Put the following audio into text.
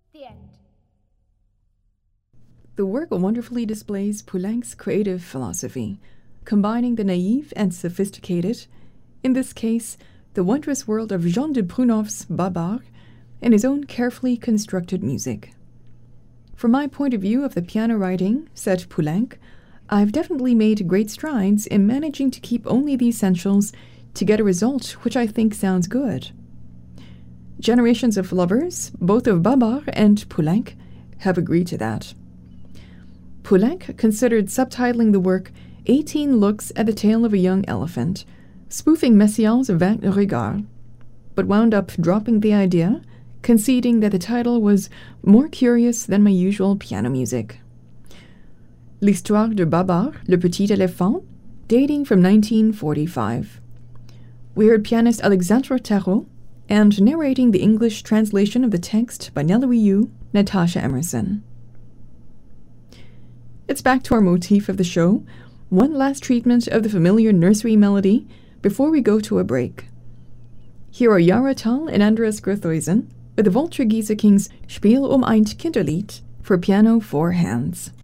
The end. The work wonderfully displays Poulenc's creative philosophy, combining the naive and sophisticated, in this case, the wondrous world of Jean de Prunoff's Babar, and his own carefully constructed music. From my point of view of the piano writing, said Poulenc, I've definitely made great strides in managing to keep only the essentials to get a result which I think sounds good. Generations of lovers, both of Babar and Poulenc, have agreed to that. Poulenc considered subtitling the work 18 Looks at the Tail of a Young Elephant, spoofing Messiaen's 20 Regards, but wound up dropping the idea, conceding that the title was more curious than my usual piano music. L'Histoire de Babar, le Petit Éléphant, dating from 1945. We heard pianist Alexandre Tarot, and narrating the English translation of the text by Nellie Yu, Natasha Emerson. It's back to our motif of the show, one last treatment of the familiar nursery melody before we go to a break. Here are Jara Tull and Andreas Grothuizen with the Walter Gieseking's Spiel ein Kinderlied for piano 4 hands.